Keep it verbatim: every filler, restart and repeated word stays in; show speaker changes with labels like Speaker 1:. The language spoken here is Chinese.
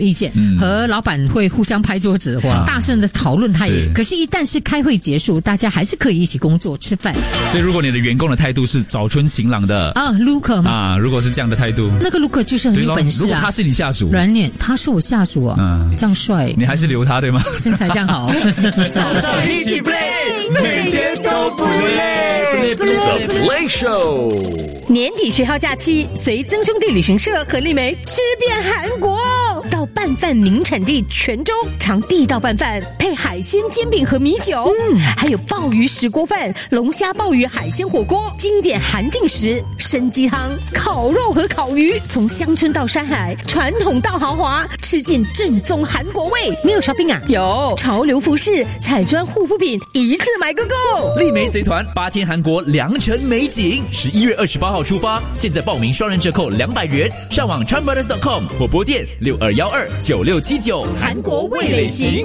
Speaker 1: 意见，
Speaker 2: 嗯、
Speaker 1: 和老板会互相拍桌子或大声的讨论他也。可是，一旦是开会结束，大家还是可以一起工作吃饭。
Speaker 2: 所以，如果你的员工的态度是早春晴朗的
Speaker 1: 啊 ，Luca 嘛
Speaker 2: 啊，如果是这样的态度，
Speaker 1: 那个 Luca 就是很有本事啊。
Speaker 2: 如果他是你下属，
Speaker 1: 软脸，他是我下属啊，嗯、这样帅，
Speaker 2: 你还是留他对吗？
Speaker 1: 身材这样好，
Speaker 3: 早上一起 play， 每天都不累。The Play Show。
Speaker 4: 年底学号假期，随曾兄弟旅行社和丽梅吃遍韩国，到拌饭名产地泉州尝地道拌饭，配海鲜煎饼和米酒，嗯，还有鲍鱼石锅饭、龙虾鲍鱼海鲜火锅，经典韩定食、参鸡汤、烤肉和烤鱼，从乡村到山海，传统到豪华，吃尽正宗韩国味。没有 shopping 啊？有潮流服饰、彩妆护肤品，一次买个够。
Speaker 5: 丽梅随团八天韩国良辰美景，十一月二十八号出发，现在报名双人折扣两百元，上网 charmbrothers dot com 或拨电六二一二九六七九。
Speaker 4: 韩国味蕾行。